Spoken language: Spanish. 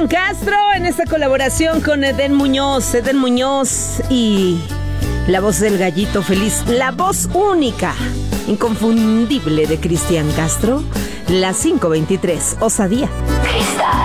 Cristian Castro en esta colaboración con Eden Muñoz y la voz del gallito feliz, la voz única, inconfundible de Cristian Castro, las 5:23, Osadía.